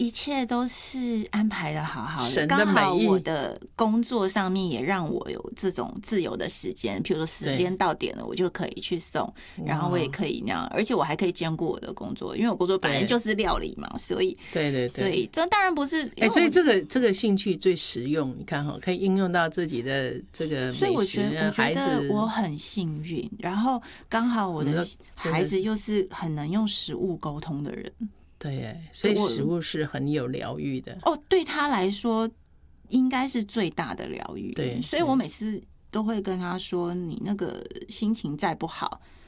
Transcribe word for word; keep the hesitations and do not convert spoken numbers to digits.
一切都是安排的好好的， 刚好我的工作上面也让我有这种自由的时间，比如说时间到点了，我就可以去送，然后我也可以那样，而且我还可以兼顾我的工作，因为我工作本来就是料理嘛，所以对对对， 所以这当然不是， 哎、欸，所以这个这个兴趣最实用，你看哈，可以应用到自己的这个美食， 所以我觉得我觉孩得子我很幸运，然后刚好我的孩子又是很能用食物沟通的人。 对，所以食物是很有疗愈的哦，对他来说应该是最大的疗愈。 对， 所以我每次都会跟他说，你那个心情再不好，